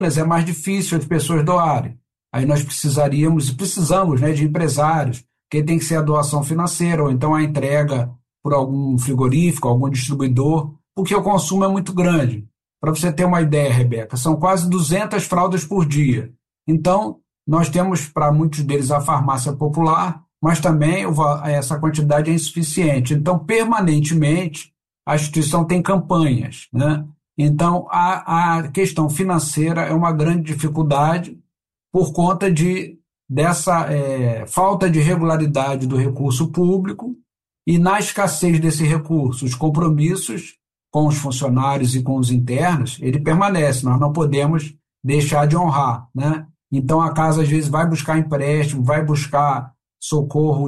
é mais difícil as pessoas doarem. Aí nós precisamos, né, de empresários, que tem que ser a doação financeira, ou então a entrega por algum frigorífico, algum distribuidor, porque o consumo é muito grande. Para você ter uma ideia, Rebeca, são quase 200 fraldas por dia. Então, nós temos para muitos deles a farmácia popular, mas também essa quantidade é insuficiente. Então, permanentemente, a instituição tem campanhas, né? Então, a questão financeira é uma grande dificuldade por conta dessa falta de regularidade do recurso público e, na escassez desse recurso, os compromissos com os funcionários e com os internos, ele permanece, nós não podemos deixar de honrar, né? Então, a casa, às vezes, vai buscar empréstimo, vai buscar socorro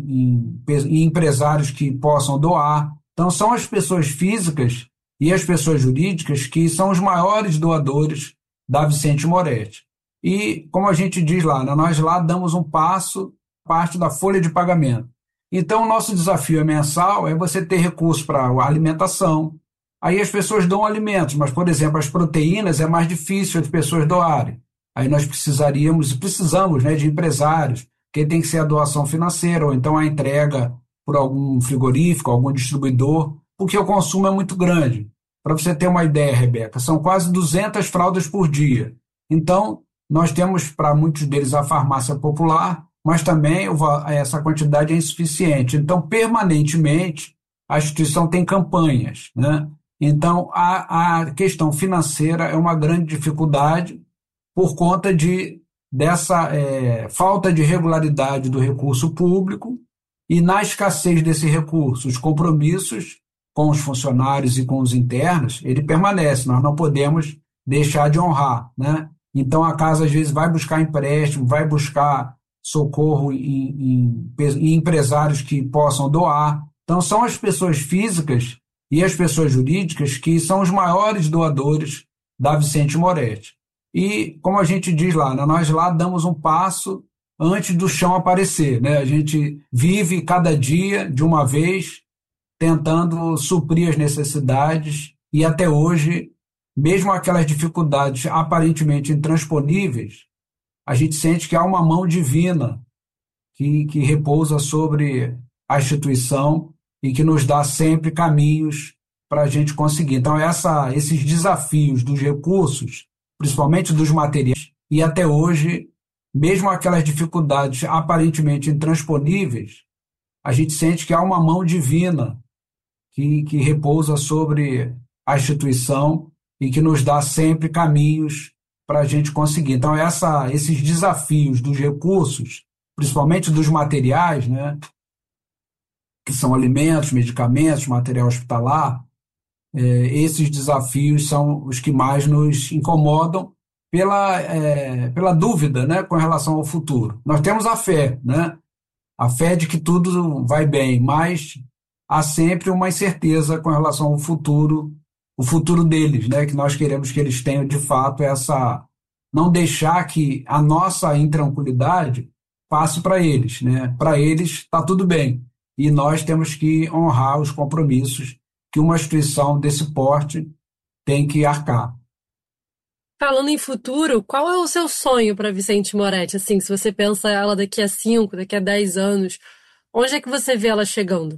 em empresários que possam doar. Então, são as pessoas físicas e as pessoas jurídicas que são os maiores doadores da Vicente Moretti. E, como a gente diz lá, né, nós lá damos um passo, parte da folha de pagamento. Então, o nosso desafio mensal é você ter recursos para a alimentação. Aí as pessoas dão alimentos, mas, por exemplo, as proteínas é mais difícil as pessoas doarem. Aí nós precisamos, né, de empresários, que tem que ser a doação financeira, ou então a entrega por algum frigorífico, algum distribuidor, porque o consumo é muito grande. Para você ter uma ideia, Rebeca, são quase 200 fraldas por dia. Então, nós temos para muitos deles a farmácia popular, mas também essa quantidade é insuficiente. Então, permanentemente, a instituição tem campanhas, né? Então, a questão financeira é uma grande dificuldade por conta dessa falta de regularidade do recurso público e, na escassez desse recurso, os compromissos com os funcionários e com os internos, ele permanece, nós não podemos deixar de honrar, né? Então, a casa, às vezes, vai buscar empréstimo, vai buscar socorro em empresários que possam doar. Então, são as pessoas físicas e as pessoas jurídicas que são os maiores doadores da Vicente Moretti. E, como a gente diz lá, né, nós lá damos um passo antes do chão aparecer, né? A gente vive cada dia, de uma vez, tentando suprir as necessidades e, até hoje, mesmo aquelas dificuldades aparentemente intransponíveis, a gente sente que há uma mão divina que repousa sobre a instituição e que nos dá sempre caminhos para a gente conseguir. Então, esses desafios dos recursos, principalmente dos materiais, e até hoje, mesmo aquelas dificuldades aparentemente intransponíveis, a gente sente que há uma mão divina que repousa sobre a instituição e que nos dá sempre caminhos para a gente conseguir. Então, esses desafios dos recursos, principalmente dos materiais, né, que são alimentos, medicamentos, material hospitalar, esses desafios são os que mais nos incomodam pela dúvida, né, com relação ao futuro. Nós temos a fé, né, a fé de que tudo vai bem, mas há sempre uma incerteza com relação ao futuro, o futuro deles, né, que nós queremos que eles tenham, de fato, não deixar que a nossa intranquilidade passe para eles, né? Para eles está tudo bem, e nós temos que honrar os compromissos que uma instituição desse porte tem que arcar. Falando em futuro, qual é o seu sonho para Vicente Moretti? Assim, se você pensa ela daqui a 5, daqui a 10 anos, onde é que você vê ela chegando?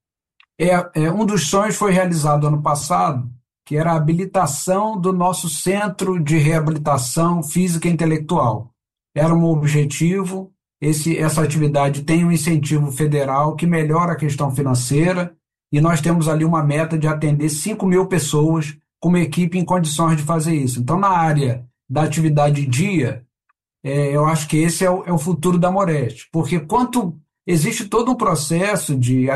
Um dos sonhos foi realizado ano passado, que era a habilitação do nosso Centro de Reabilitação Física e Intelectual. Era um objetivo, essa atividade tem um incentivo federal que melhora a questão financeira, e nós temos ali uma meta de atender 5.000 pessoas com uma equipe em condições de fazer isso. Então, na área da atividade dia, eu acho que esse é o futuro da Moretti, porque existe todo um processo de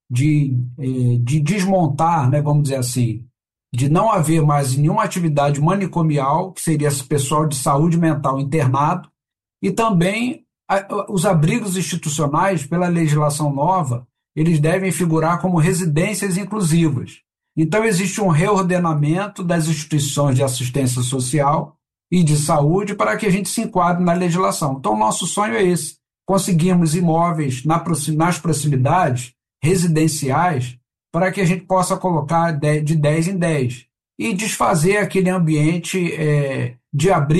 desmontar, né, vamos dizer assim, de não haver mais nenhuma atividade manicomial, que seria esse pessoal de saúde mental internado, e também os abrigos institucionais, pela legislação nova, eles devem figurar como residências inclusivas. Então, existe um reordenamento das instituições de assistência social e de saúde para que a gente se enquadre na legislação. Então, o nosso sonho é esse, conseguirmos imóveis nas proximidades residenciais para que a gente possa colocar de 10 em 10. e desfazer aquele ambiente de abrigo